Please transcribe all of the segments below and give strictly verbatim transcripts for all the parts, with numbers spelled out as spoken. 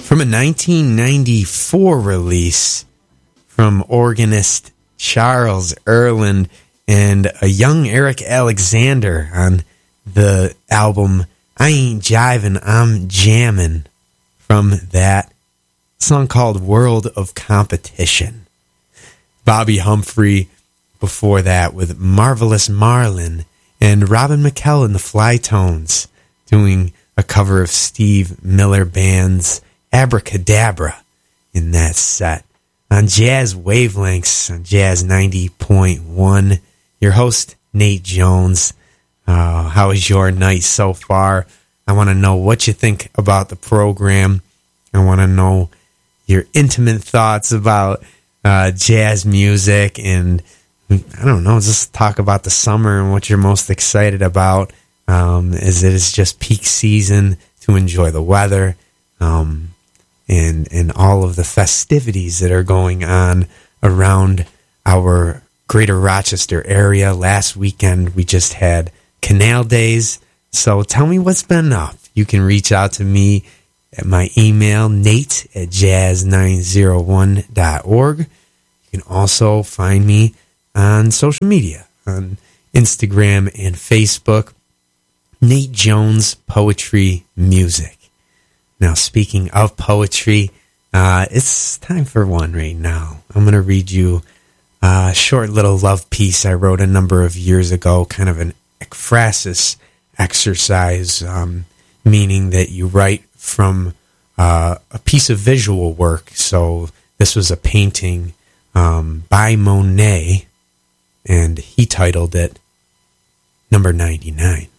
from a nineteen ninety-four release from organist Charles Earland and a young Eric Alexander on the album I Ain't Jivin', I'm Jammin', from that song called World of Competition. Bobby Humphrey before that with Marvelous Marlin, and Robin McKell and the Flytones doing a cover of Steve Miller Band's Abracadabra in that set. On Jazz Wavelengths, on Jazz ninety point one, your host, Nate Jones. Uh, how is your night so far? I want to know what you think about the program. I want to know your intimate thoughts about uh, jazz music, and I don't know, just talk about the summer and what you're most excited about, um, as it is just peak season to enjoy the weather, um, and and all of the festivities that are going on around our greater Rochester area. Last weekend we just had Canal Days, so tell me what's been up. You can reach out to me at my email, nate at jazz nine oh one dot org. You can also find me on social media, on Instagram and Facebook, Nate Jones Poetry Music. Now, speaking of poetry, uh, it's time for one right now. I'm going to read you a short little love piece I wrote a number of years ago, kind of an ekphrasis exercise, um, meaning that you write from uh, a piece of visual work. So this was a painting um, by Monet, and he titled it Number ninety-nine.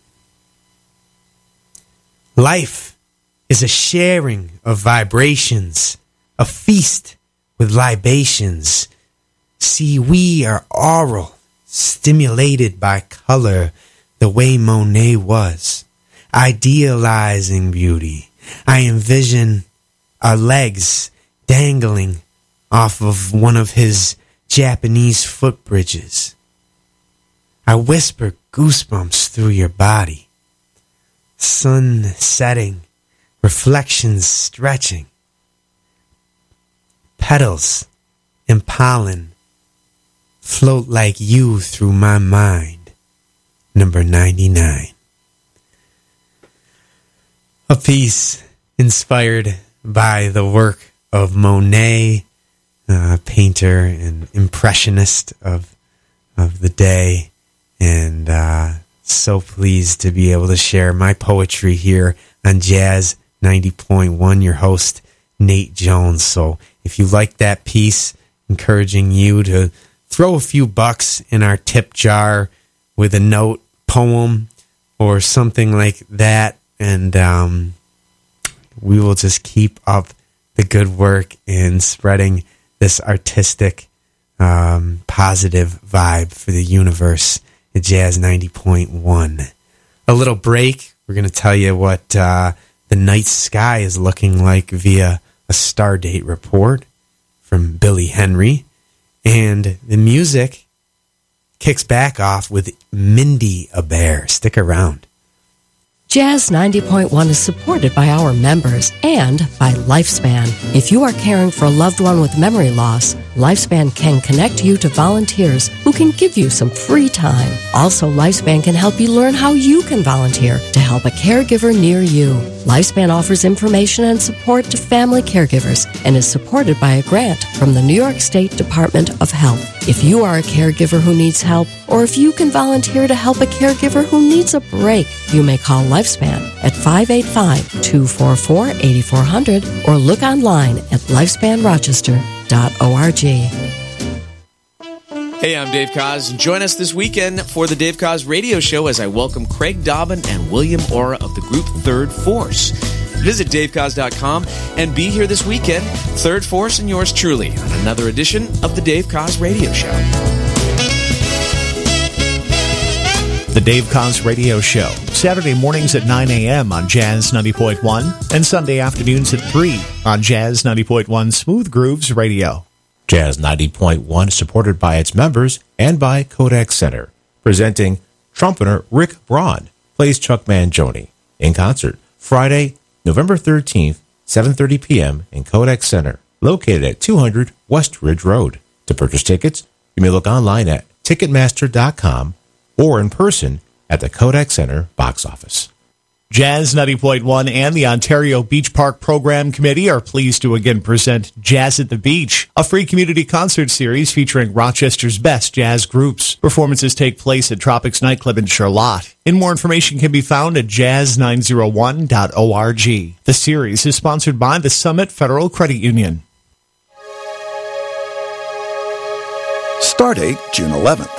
Life is a sharing of vibrations, a feast with libations. See, we are aural, stimulated by color, the way Monet was, idealizing beauty. I envision our legs dangling off of one of his Japanese footbridges. I whisper goosebumps through your body. Sun setting, reflections stretching. Petals and pollen float like you through my mind. Number ninety-nine. A piece inspired by the work of Monet, a painter and impressionist of of the day, and uh, so pleased to be able to share my poetry here on Jazz ninety point one. Your host, Nate Jones. So if you like that piece, encouraging you to throw a few bucks in our tip jar with a note, poem, or something like that, and um, we will just keep up the good work in spreading this artistic, um, positive vibe for the universe at Jazz ninety point one. A little break. We're going to tell you what uh, the night sky is looking like via a Stardate report from Billy Henry. And the music kicks back off with Mindy a Bear. Stick around. Jazz ninety point one is supported by our members and by Lifespan. If you are caring for a loved one with memory loss, Lifespan can connect you to volunteers who can give you some free time. Also, Lifespan can help you learn how you can volunteer to help a caregiver near you. Lifespan offers information and support to family caregivers and is supported by a grant from the New York State Department of Health. If you are a caregiver who needs help, or if you can volunteer to help a caregiver who needs a break, you may call Lifespan at five eight five, two four four, eight four zero zero or look online at lifespan rochester dot org. Hey, I'm Dave Koz. Join us this weekend for the Dave Koz Radio Show as I welcome Craig Dobbin and William Ora of the group Third Force. Visit dave koz dot com and be here this weekend, Third Force and yours truly, on another edition of the Dave Koz Radio Show. The Dave Koz Radio Show, Saturday mornings at nine a.m. on Jazz ninety point one and Sunday afternoons at three on Jazz ninety point one Smooth Grooves Radio. Jazz ninety point one is supported by its members and by Kodak Center, presenting trumpeter Rick Braun plays Chuck Mangione in concert Friday, November thirteenth, seven thirty p.m. in Kodak Center, located at two hundred West Ridge Road. To purchase tickets, you may look online at Ticketmaster dot com or in person at the Kodak Center box office. Jazz ninety point one and the Ontario Beach Park Program Committee are pleased to again present Jazz at the Beach, a free community concert series featuring Rochester's best jazz groups. Performances take place at Tropics Nightclub in Charlotte. And more information can be found at jazz nine oh one dot org. The series is sponsored by the Summit Federal Credit Union. Stardate June eleventh.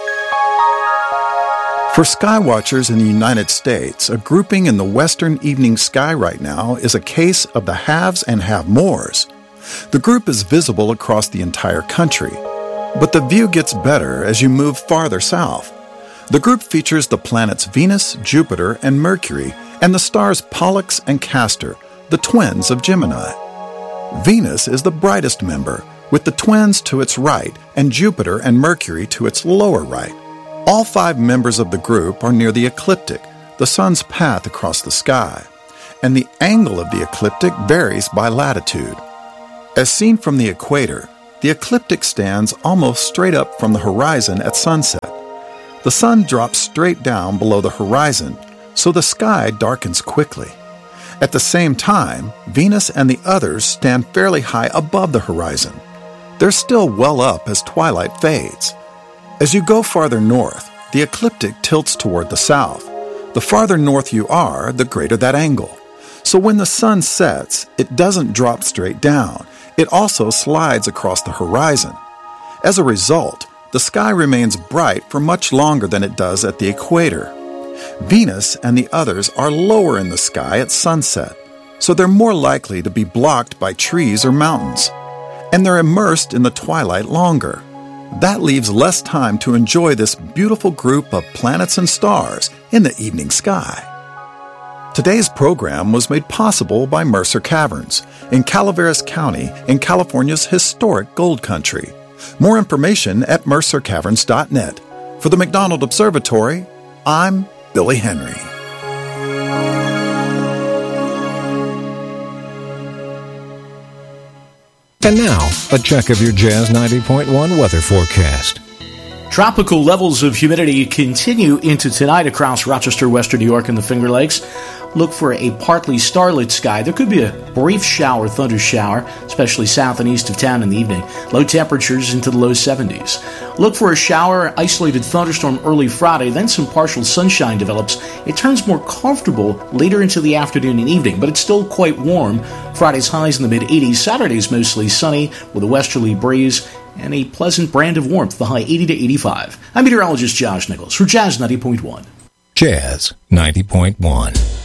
For skywatchers in the United States, a grouping in the western evening sky right now is a case of the haves and have-mores. The group is visible across the entire country, but the view gets better as you move farther south. The group features the planets Venus, Jupiter, and Mercury, and the stars Pollux and Castor, the twins of Gemini. Venus is the brightest member, with the twins to its right and Jupiter and Mercury to its lower right. All five members of the group are near the ecliptic, the sun's path across the sky, and the angle of the ecliptic varies by latitude. As seen from the equator, the ecliptic stands almost straight up from the horizon at sunset. The sun drops straight down below the horizon, so the sky darkens quickly. At the same time, Venus and the others stand fairly high above the horizon. They're still well up as twilight fades. As you go farther north, the ecliptic tilts toward the south. The farther north you are, the greater that angle. So when the sun sets, it doesn't drop straight down. It also slides across the horizon. As a result, the sky remains bright for much longer than it does at the equator. Venus and the others are lower in the sky at sunset, so they're more likely to be blocked by trees or mountains. And they're immersed in the twilight longer. That leaves less time to enjoy this beautiful group of planets and stars in the evening sky. Today's program was made possible by Mercer Caverns in Calaveras County in California's historic gold country. More information at mercer caverns dot net. For the McDonald Observatory, I'm Billy Henry. And now, a check of your Jazz ninety point one weather forecast. Tropical levels of humidity continue into tonight across Rochester, Western New York, and the Finger Lakes. Look for a partly starlit sky. There could be a brief shower, thunder shower, especially south and east of town in the evening. Low temperatures into the low seventies. Look for a shower, isolated thunderstorm early Friday, then some partial sunshine develops. It turns more comfortable later into the afternoon and evening, but it's still quite warm. Friday's highs in the mid-eighties. Saturday's mostly sunny with a westerly breeze and a pleasant brand of warmth, the high eighty to eighty-five. I'm meteorologist Josh Nichols for Jazz ninety point one. Jazz ninety point one.